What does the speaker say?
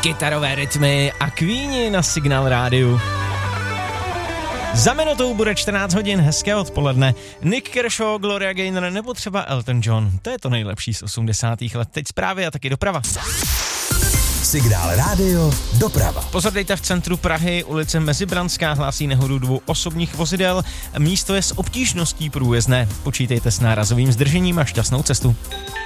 kytarové rytmy a Queeni na Signál rádiu. Za minutou bude 14 hodin, hezké odpoledne. Nick Kershaw, Gloria Gaynor nebo třeba Elton John. To je to nejlepší z 80. let. Teď zprávy a taky doprava. Signál rádio, doprava. Pozor, dejte v centru Prahy, ulice Mezibrandská hlásí nehodu 2 osobních vozidel. Místo je s obtížností průjezdné. Počítejte s nárazovým zdržením a šťastnou cestu.